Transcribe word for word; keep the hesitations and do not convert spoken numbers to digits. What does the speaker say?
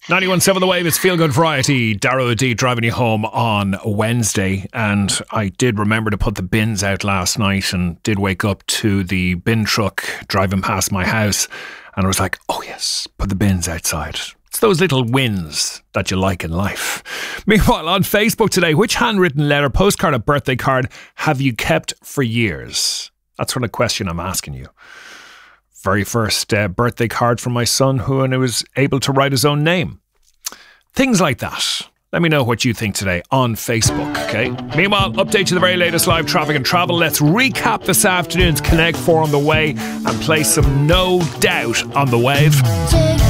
ninety-one point seven The Wave, it's Feel Good Variety. Darrow D driving you home on Wednesday. And I did remember to put the bins out last night and did wake up to the bin truck driving past my house. And I was like, oh yes, put the bins outside. It's those little wins that you like in life. Meanwhile, on Facebook today, which handwritten letter, postcard or birthday card have you kept for years? That's what a question I'm asking you. Very first uh, birthday card from my son, who and he was able to write his own name. Things like that. Let me know what you think today on Facebook, okay? Meanwhile, update to the very latest live traffic and travel. Let's recap this afternoon's Connect four on the way and play some No Doubt on the Wave.